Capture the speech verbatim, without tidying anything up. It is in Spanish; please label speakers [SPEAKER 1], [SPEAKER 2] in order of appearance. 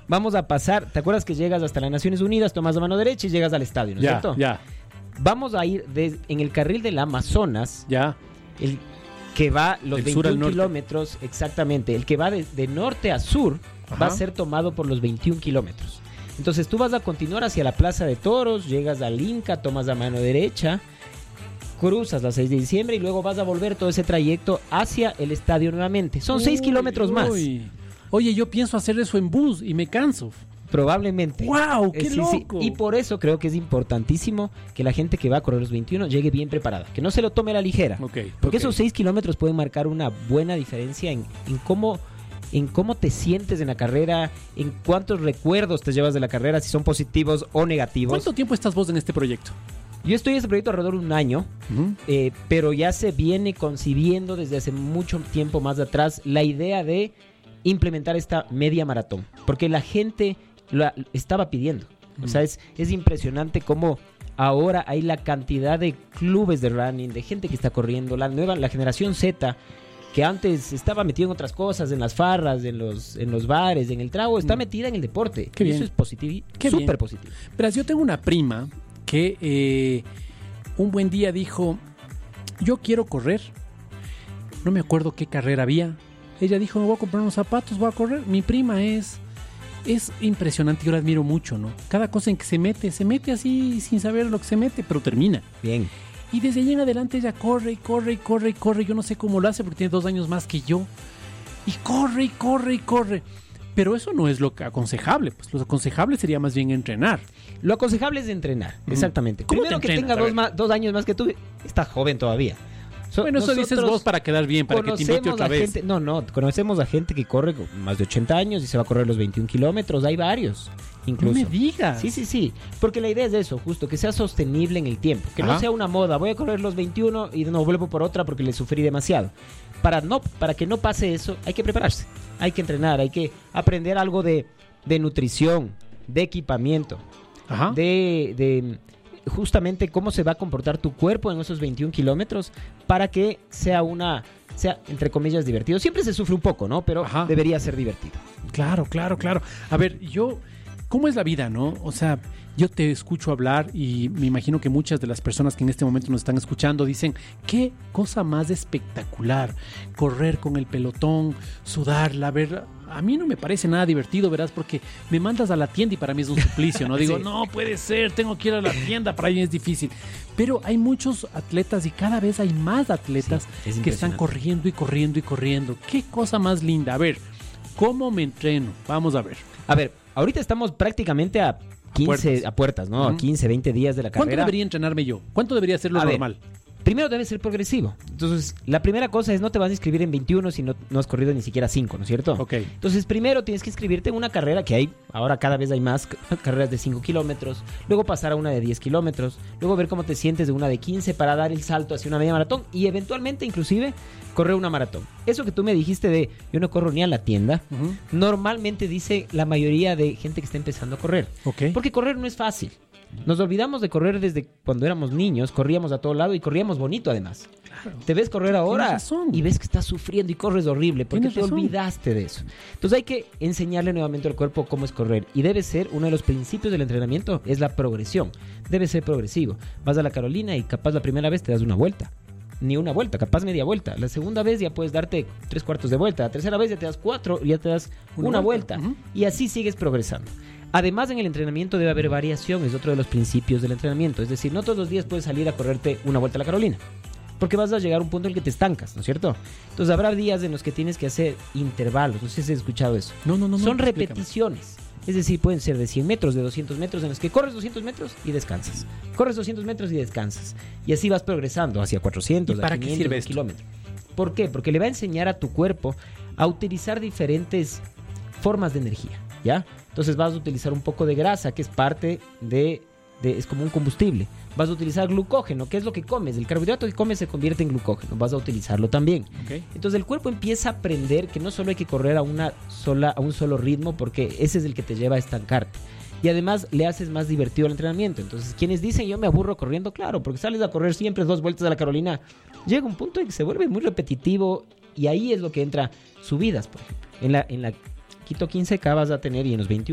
[SPEAKER 1] vamos a pasar, ¿te acuerdas que llegas hasta las Naciones Unidas, tomas la mano derecha y llegas al estadio, ¿no es
[SPEAKER 2] Ya,
[SPEAKER 1] cierto?
[SPEAKER 2] ya,
[SPEAKER 1] Vamos a ir de- en el carril del Amazonas,
[SPEAKER 2] ya.
[SPEAKER 1] el que va los
[SPEAKER 2] Del sur al
[SPEAKER 1] veintiún
[SPEAKER 2] norte.
[SPEAKER 1] kilómetros, exactamente, el que va de, de norte a sur,
[SPEAKER 2] Ajá.
[SPEAKER 1] va a ser tomado por los veintiún kilómetros. Entonces tú vas a continuar hacia la Plaza de Toros, llegas al Inca, tomas la mano derecha, cruzas la seis de diciembre y luego vas a volver todo ese trayecto hacia el estadio nuevamente. Son seis
[SPEAKER 2] Uy,
[SPEAKER 1] kilómetros más.
[SPEAKER 2] uy. Oye, yo pienso hacer eso en bus y me canso.
[SPEAKER 1] Probablemente.
[SPEAKER 2] ¡Wow!
[SPEAKER 1] Eh,
[SPEAKER 2] ¡Qué
[SPEAKER 1] sí, sí.
[SPEAKER 2] loco!
[SPEAKER 1] Y por eso creo que es importantísimo que la gente que va a correr los veintiuno llegue bien preparada, que no se lo tome a la ligera.
[SPEAKER 2] Ok,
[SPEAKER 1] Porque
[SPEAKER 2] ok.
[SPEAKER 1] esos seis kilómetros pueden marcar una buena diferencia en, en cómo en cómo te sientes en la carrera, en cuántos recuerdos te llevas de la carrera, si son positivos o negativos.
[SPEAKER 2] ¿Cuánto tiempo estás vos en este proyecto?
[SPEAKER 1] Yo estoy en este proyecto alrededor de un año,
[SPEAKER 2] Ujú.
[SPEAKER 1] eh, pero ya se viene concibiendo desde hace mucho tiempo más atrás la idea de implementar esta media maratón, porque la gente la estaba pidiendo. O sea, es, es impresionante cómo ahora hay la cantidad de clubes de running, de gente que está corriendo, la nueva, la generación Z, que antes estaba metida en otras cosas, en las farras, en los, en los bares, en el trago, está metida en el deporte.
[SPEAKER 2] Qué
[SPEAKER 1] y
[SPEAKER 2] bien.
[SPEAKER 1] eso es positivo,
[SPEAKER 2] Qué bien.
[SPEAKER 1] súper positivo.
[SPEAKER 2] Verás, yo tengo una prima que eh, un buen día dijo, yo quiero correr. No me acuerdo qué carrera había. Ella dijo, me voy a comprar unos zapatos, voy a correr. Mi prima es, es impresionante, yo la admiro mucho, ¿no? Cada cosa en que se mete, se mete así sin saber lo que se mete, pero termina.
[SPEAKER 1] Bien.
[SPEAKER 2] Y desde allí en adelante ella corre y corre y corre y corre. Yo no sé cómo lo hace porque tiene dos años más que yo. Y corre y corre y corre. Pero eso no es lo que aconsejable. Pues lo aconsejable sería más bien entrenar.
[SPEAKER 1] Lo aconsejable es de entrenar, exactamente.
[SPEAKER 2] ¿Cómo
[SPEAKER 1] Primero
[SPEAKER 2] te
[SPEAKER 1] que
[SPEAKER 2] entrenas?
[SPEAKER 1] tenga
[SPEAKER 2] A
[SPEAKER 1] dos,
[SPEAKER 2] ver.
[SPEAKER 1] más- dos años más que tú, estás joven todavía. So-
[SPEAKER 2] Bueno, eso dices
[SPEAKER 1] nosotros
[SPEAKER 2] vos para quedar bien, para que te invite
[SPEAKER 1] conocemos
[SPEAKER 2] otra
[SPEAKER 1] a
[SPEAKER 2] vez.
[SPEAKER 1] gente- no, no, conocemos a gente que corre con más de ochenta años y se va a correr los veintiún kilómetros, hay varios,
[SPEAKER 2] No
[SPEAKER 1] incluso.
[SPEAKER 2] me digas.
[SPEAKER 1] Sí, sí, sí, porque la idea es eso, justo, que sea sostenible en el tiempo, que no
[SPEAKER 2] Ajá.
[SPEAKER 1] sea una moda, voy a correr los veintiuno y no vuelvo por otra porque le sufrí demasiado. Para, no, para que no pase eso, hay que prepararse, hay que entrenar, hay que aprender algo de, de nutrición, de equipamiento,
[SPEAKER 2] Ajá.
[SPEAKER 1] de, de justamente cómo se va a comportar tu cuerpo en esos veintiún kilómetros para que sea una, sea entre comillas divertido. Siempre se sufre un poco, ¿no? Pero
[SPEAKER 2] Ajá.
[SPEAKER 1] debería ser divertido.
[SPEAKER 2] Claro, claro, claro. A ver, yo, ¿cómo es la vida, no? O sea, yo te escucho hablar y me imagino que muchas de las personas que en este momento nos están escuchando dicen, qué cosa más espectacular, correr con el pelotón, sudarla, ver. A mí no me parece nada divertido, verás, porque me mandas a la tienda y para mí es un suplicio, ¿no? Digo,
[SPEAKER 1] Sí.
[SPEAKER 2] no puede ser, tengo que ir a la tienda, para mí es difícil. Pero hay muchos atletas y cada vez hay más atletas
[SPEAKER 1] Sí, es
[SPEAKER 2] que están
[SPEAKER 1] impresionante.
[SPEAKER 2] corriendo y corriendo y corriendo. Qué cosa más linda. A ver, ¿cómo me entreno? Vamos a ver.
[SPEAKER 1] A ver, ahorita estamos prácticamente a quince,
[SPEAKER 2] puertas.
[SPEAKER 1] a puertas, ¿no?
[SPEAKER 2] Ujú.
[SPEAKER 1] A quince, veinte días de la
[SPEAKER 2] ¿Cuánto
[SPEAKER 1] carrera.
[SPEAKER 2] debería entrenarme yo? ¿Cuánto debería ser lo
[SPEAKER 1] A ver,
[SPEAKER 2] normal?
[SPEAKER 1] Primero debe ser progresivo. Entonces, la primera cosa es no te vas a inscribir en veintiuno si no, no has corrido ni siquiera cinco, ¿no es cierto?
[SPEAKER 2] Ok.
[SPEAKER 1] Entonces, primero tienes que inscribirte en una carrera que hay, ahora cada vez hay más c- carreras de cinco kilómetros, luego pasar a una de diez kilómetros, luego ver cómo te sientes de una de quince para dar el salto hacia una media maratón y eventualmente, inclusive, correr una maratón. Eso que tú me dijiste de yo no corro ni a la tienda,
[SPEAKER 2] Ujú.
[SPEAKER 1] normalmente dice la mayoría de gente que está empezando a correr.
[SPEAKER 2] Ok.
[SPEAKER 1] Porque correr no es fácil. Nos olvidamos de correr desde cuando éramos niños, corríamos a todo lado y corríamos bonito además. Te ves correr ahora
[SPEAKER 2] Tienes razón.
[SPEAKER 1] y ves que estás sufriendo y corres horrible porque
[SPEAKER 2] Tienes
[SPEAKER 1] te
[SPEAKER 2] razón.
[SPEAKER 1] olvidaste de eso. Entonces hay que enseñarle nuevamente al cuerpo cómo es correr y debe ser uno de los principios del entrenamiento, es la progresión. Debe ser progresivo. Vas a la Carolina y capaz la primera vez te das una vuelta. Ni una vuelta, capaz media vuelta. La segunda vez ya puedes darte tres cuartos de vuelta. La tercera vez ya te das cuatro y ya te das
[SPEAKER 2] Una
[SPEAKER 1] una,
[SPEAKER 2] vuelta.
[SPEAKER 1] vuelta.
[SPEAKER 2] Ujú.
[SPEAKER 1] Y así sigues progresando. Además, en el entrenamiento debe haber variación, es otro de los principios del entrenamiento. Es decir, no todos los días puedes salir a correrte una vuelta a la Carolina, porque vas a llegar a un punto en el que te estancas, ¿no es cierto? Entonces habrá días en los que tienes que hacer intervalos, no sé si has escuchado eso.
[SPEAKER 2] No, no, no. no,
[SPEAKER 1] Son
[SPEAKER 2] explícame.
[SPEAKER 1] repeticiones. Es decir, pueden ser de cien metros, de doscientos metros, en los que corres doscientos metros y descansas. Corres doscientos metros y descansas. Y así vas progresando hacia cuatrocientos,
[SPEAKER 2] ¿Y para
[SPEAKER 1] a
[SPEAKER 2] qué
[SPEAKER 1] quinientos
[SPEAKER 2] sirve
[SPEAKER 1] un
[SPEAKER 2] esto?
[SPEAKER 1] kilómetro. ¿Por qué? Porque le va a enseñar a tu cuerpo a utilizar diferentes formas de energía, ¿ya? Entonces vas a utilizar un poco de grasa, que es parte de, de- es como un combustible. Vas a utilizar glucógeno, que es lo que comes. El carbohidrato que comes se convierte en glucógeno. Vas a utilizarlo también.
[SPEAKER 2] Ok.
[SPEAKER 1] Entonces el cuerpo empieza a aprender que no solo hay que correr a una sola, a un solo ritmo, porque ese es el que te lleva a estancarte. Y además le haces más divertido el entrenamiento. Entonces, quienes dicen yo me aburro corriendo, claro, porque sales a correr siempre dos vueltas a la Carolina, llega un punto en que se vuelve muy repetitivo y ahí es lo que entra subidas, por ejemplo. En la, en la Quito quince K vas a tener y en los veintiuno